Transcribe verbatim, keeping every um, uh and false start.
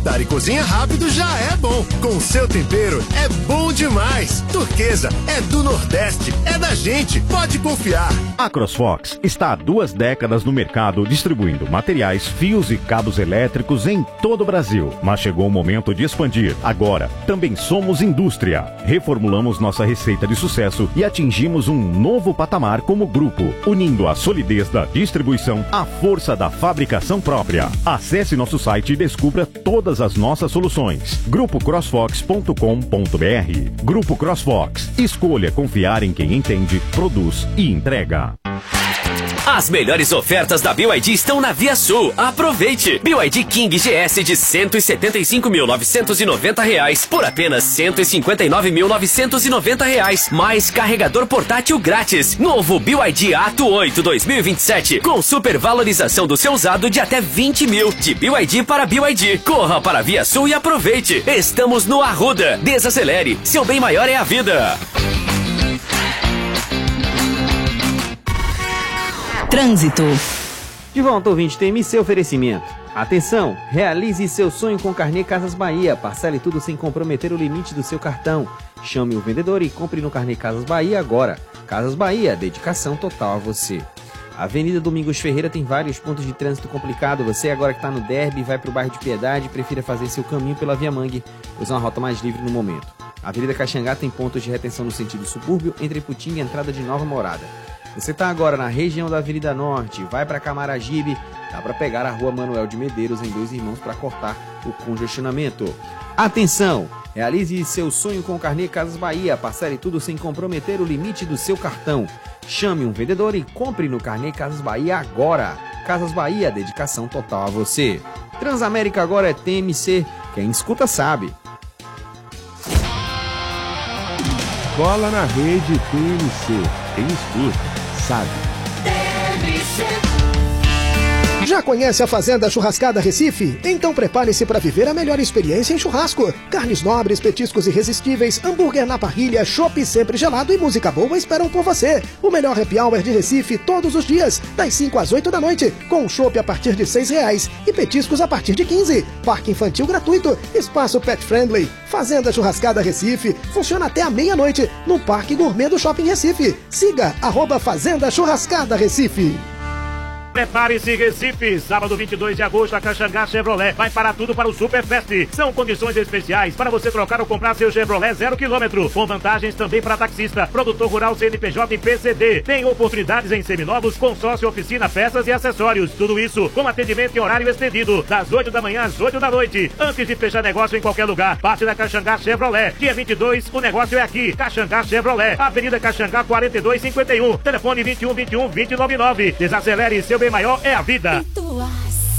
jantar e cozinha rápido já é bom. Com seu tempero é bom demais. Turquesa é do Nordeste, é da gente, pode confiar. A CrossFox está há duas décadas no mercado distribuindo materiais, fios e cabos elétricos em todo o Brasil. Mas chegou o momento de expandir. Agora, também somos indústria. Reformulamos nossa receita de sucesso e atingimos um novo patamar como grupo, unindo a solidez da distribuição à força da fabricação própria. Acesse nosso site e descubra todas as nossas soluções. grupo crossfox ponto com ponto b r. Grupo CrossFox. Escolha confiar em quem entende, produz e entrega. As melhores ofertas da B Y D estão na Via Sul. Aproveite! B Y D King G S de cento e setenta e cinco mil novecentos e noventa reais por apenas cento e cinquenta e nove mil novecentos e noventa reais. Mais carregador portátil grátis. Novo B Y D Ato oito dois mil e vinte e sete com supervalorização do seu usado de até vinte mil. De B Y D para B Y D. Corra para a Via Sul e aproveite! Estamos no Arruda. Desacelere. Seu bem maior é a vida. Trânsito. De volta, ouvinte, T M C oferecimento. Atenção, realize seu sonho com Carnê Casas Bahia. Parcele tudo sem comprometer o limite do seu cartão. Chame o vendedor e compre no Carnê Casas Bahia agora. Casas Bahia, dedicação total a você. A Avenida Domingos Ferreira tem vários pontos de trânsito complicado. Você agora que está no Derby, vai para o bairro de Piedade, prefira fazer seu caminho pela Via Mangue, pois é uma rota mais livre no momento. A Avenida Caxangá tem pontos de retenção no sentido subúrbio, entre Putinga e a entrada de Nova Morada. Você está agora na região da Avenida Norte, vai para Camaragibe, dá para pegar a Rua Manuel de Medeiros em Dois Irmãos para cortar o congestionamento. Atenção! Realize seu sonho com o Carnê Casas Bahia, parcele tudo sem comprometer o limite do seu cartão. Chame um vendedor e compre no Carnê Casas Bahia agora. Casas Bahia, dedicação total a você. Transamérica agora é T M C, quem escuta sabe. Bola na rede T M C, quem escuta sabe. Já conhece a Fazenda Churrascada Recife? Então prepare-se para viver a melhor experiência em churrasco. Carnes nobres, petiscos irresistíveis, hambúrguer na parrilha, chopp sempre gelado e música boa esperam por você. O melhor happy hour de Recife todos os dias, das cinco às oito da noite, com chopp a partir de seis reais e petiscos a partir de quinze. Parque infantil gratuito, espaço pet friendly. Fazenda Churrascada Recife funciona até a meia-noite no Parque Gourmet do Shopping Recife. Siga arroba Fazenda Churrascada Recife. Prepare-se, Recife! Sábado vinte e dois de agosto, a Caxangá Chevrolet vai parar tudo para o Superfest. São condições especiais para você trocar ou comprar seu Chevrolet zero quilômetro, com vantagens também para taxista, produtor rural, C N P J e P C D. Tem oportunidades em seminovos, consórcio, oficina, peças e acessórios. Tudo isso com atendimento em horário estendido, das oito da manhã às oito da noite. Antes de fechar negócio em qualquer lugar, parte da Caxangá Chevrolet. Dia vinte e dois, o negócio é aqui. Caxangá Chevrolet, Avenida Caxangá quarenta e dois cinquenta e um. Telefone vinte e um, vinte e um, vinte e nove nove. Desacelere, seu bem maior é a vida.